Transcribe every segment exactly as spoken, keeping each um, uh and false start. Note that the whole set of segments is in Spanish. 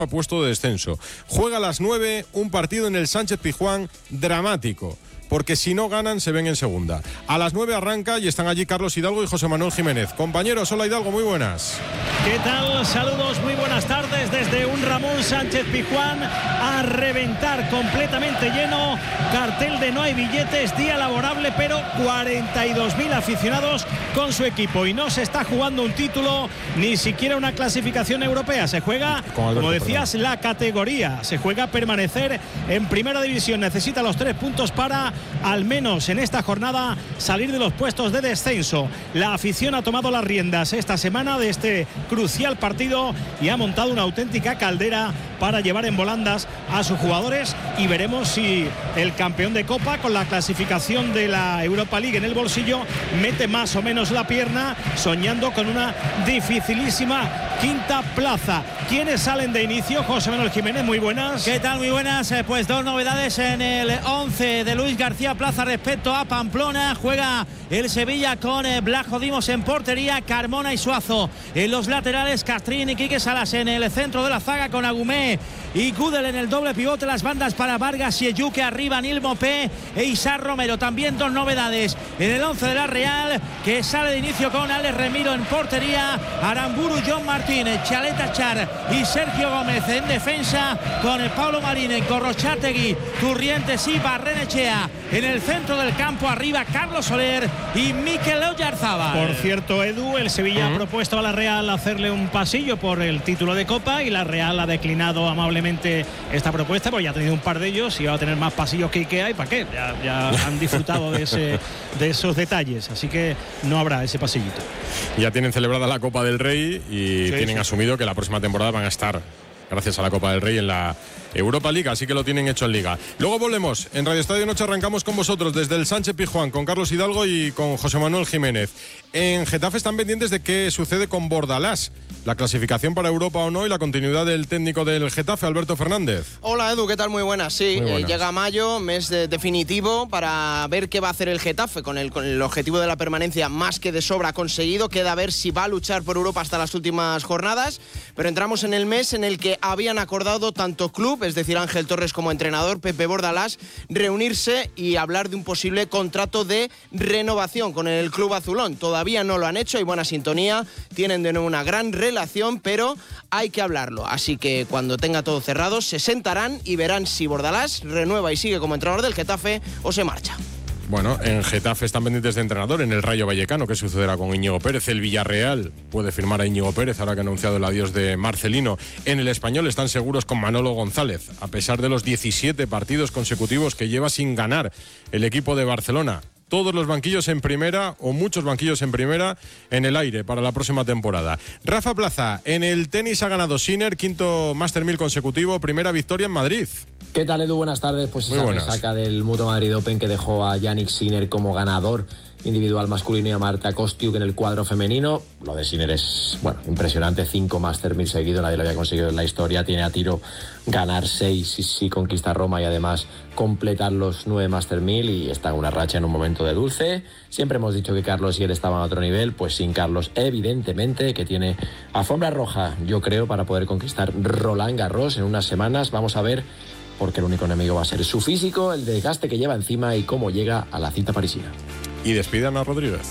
puesto de descenso. Juega a las nueve un partido en el Sánchez Pizjuán dramático, porque si no ganan se ven en segunda. A las nueve arranca y están allí Carlos Hidalgo y José Manuel Jiménez. Compañeros, hola Hidalgo, muy buenas. ¿Qué tal? Saludos, muy buenas tardes desde un Ramón Sánchez Pizjuán a reventar, completamente lleno, cartel de no hay billetes, día laborable, pero cuarenta y dos mil aficionados con su equipo y no se está jugando un título, ni siquiera una clasificación europea, se juega, Alberto, como decías, perdón. la categoría, se juega permanecer en primera división, necesita los tres puntos para, al menos en esta jornada, salir de los puestos de descenso. La afición ha tomado las riendas esta semana de este crucial partido y ha montado una auténtica caldera para llevar en volandas a sus jugadores, y veremos si el campeón de Copa, con la clasificación de la Europa League en el bolsillo, mete más o menos la pierna, soñando con una dificilísima quinta plaza. ¿Quiénes salen de inicio? José Manuel Jiménez, muy buenas. ¿Qué tal? Muy buenas. Eh, pues dos novedades en el once de Luis García Plaza respecto a Pamplona. Juega el Sevilla con eh, Blajo Dimos en portería, Carmona y Suazo en los laterales, Castrín y Quique Salas en el centro de la zaga, con Agumé y Gudel en el doble pivote, las bandas para Vargas y Eyuque, arriba Nil Mopé e Isar Romero. También dos novedades en el once de la Real, que sale de inicio con Alex Remiro en portería, Aramburu, John Martínez, Chaleta Char y Sergio Gómez en defensa, con el Pablo Marín, Corrochategui, Turrientes y Barrenechea en el centro del campo, arriba Carlos Soler y Mikel Oyarzábal. Por cierto, Edu, el Sevilla uh-huh. ha propuesto a la Real hacerle un pasillo por el título de Copa y la Real ha declinado amablemente esta propuesta, porque ya ha tenido un par de ellos y va a tener más pasillos que Ikea, y para qué, ya, ya han disfrutado de, ese, de esos detalles, así que no habrá ese pasillito. Ya tienen celebrada la Copa del Rey y sí, tienen sí. asumido que la próxima temporada van a estar, gracias a la Copa del Rey, en la Europa League, así que lo tienen hecho en Liga. Luego volvemos. En Radio Estadio Noche arrancamos con vosotros desde el Sánchez Pizjuán, con Carlos Hidalgo y con José Manuel Jiménez. En Getafe están pendientes de qué sucede con Bordalás, la clasificación para Europa o no, y la continuidad del técnico del Getafe, Alberto Fernández. Hola Edu, ¿qué tal? Muy buenas. Sí, Muy buenas. Eh, llega mayo, mes de, definitivo para ver qué va a hacer el Getafe con el, con el objetivo de la permanencia más que de sobra conseguido. Queda ver si va a luchar por Europa hasta las últimas jornadas, pero entramos en el mes en el que habían acordado tanto club, es decir, Ángel Torres, como entrenador, Pepe Bordalás, reunirse y hablar de un posible contrato de renovación con el club azulón. Todavía no lo han hecho, hay buena sintonía, tienen de nuevo una gran relación, pero hay que hablarlo. Así que cuando tenga todo cerrado, se sentarán y verán si Bordalás renueva y sigue como entrenador del Getafe o se marcha. Bueno, en Getafe están pendientes de entrenador, en el Rayo Vallecano, ¿qué sucederá con Íñigo Pérez? El Villarreal puede firmar a Íñigo Pérez, ahora que ha anunciado el adiós de Marcelino. En el Español están seguros con Manolo González, a pesar de los diecisiete partidos consecutivos que lleva sin ganar el equipo de Barcelona. Todos los banquillos en primera, o muchos banquillos en primera, en el aire para la próxima temporada. Rafa Plaza, en el tenis ha ganado Sinner, quinto Master mil consecutivo, primera victoria en Madrid. ¿Qué tal, Edu? Buenas tardes. Pues Muy esa buenas. resaca del Mutua Madrid Open que dejó a Yannick Sinner como ganador individual masculino y a Marta Kostiuk en el cuadro femenino. Lo de Sinner es, bueno, impresionante, cinco Master mil seguidos, nadie lo había conseguido en la historia. Tiene a tiro ganar seis y sí conquista Roma y además completar los nueve Master mil, y está en una racha en un momento de dulce. Siempre hemos dicho que Carlos y él estaban a otro nivel, pues sin Carlos, evidentemente, que tiene alfombra roja, yo creo, para poder conquistar Roland Garros en unas semanas. Vamos a ver, porque el único enemigo va a ser su físico, el desgaste que lleva encima y cómo llega a la cita parisina. Y despide a Ana Rodríguez.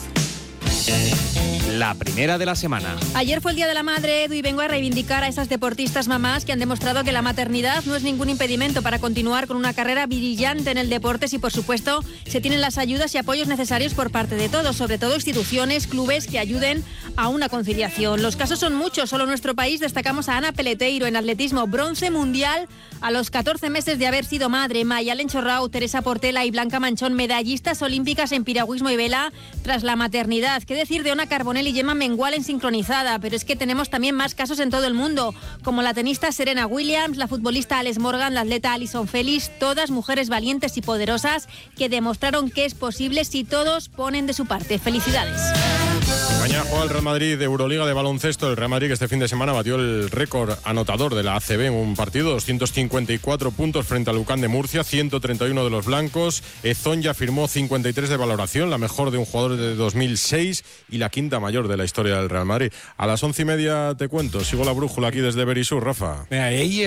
La primera de la semana. Ayer fue el Día de la Madre, Edu, y vengo a reivindicar a esas deportistas mamás que han demostrado que la maternidad no es ningún impedimento para continuar con una carrera brillante en el deporte, si por supuesto se tienen las ayudas y apoyos necesarios por parte de todos, sobre todo instituciones, clubes que ayuden a una conciliación. Los casos son muchos, solo en nuestro país destacamos a Ana Peleteiro en atletismo, bronce mundial a los catorce meses de haber sido madre, Mayalen Chorrau, Teresa Portela y Blanca Manchón, medallistas olímpicas en piragüismo y vela tras la maternidad. ¿Qué decir de Ona Carbonell y Gemma Mengual en sincronizada? Pero es que tenemos también más casos en todo el mundo, como la tenista Serena Williams, la futbolista Alex Morgan, la atleta Alison Felix, todas mujeres valientes y poderosas que demostraron que es posible si todos ponen de su parte. ¡Felicidades! Mañana juega el Real Madrid de Euroliga de baloncesto. El Real Madrid, que este fin de semana batió el récord anotador de la A C B en un partido, doscientos cincuenta y cuatro puntos frente al Lucán de Murcia, ciento treinta y uno de los blancos. Ezón ya firmó cincuenta y tres de valoración, la mejor de un jugador de dos mil seis y la quinta mayor de la historia del Real Madrid. A las once y media te cuento. Sigo la brújula aquí desde Berisur, Rafa. Ahí